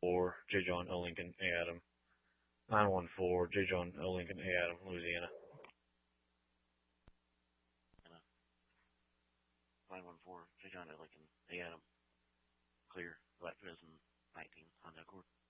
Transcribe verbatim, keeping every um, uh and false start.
four, J. John O. Lincoln, A. Adam. nine one four, J. John O. Lincoln, A. Adam, Louisiana. nine one four, J. John O. Lincoln, A. Adam. Clear, Black Prison, nineteen, Honda Accord.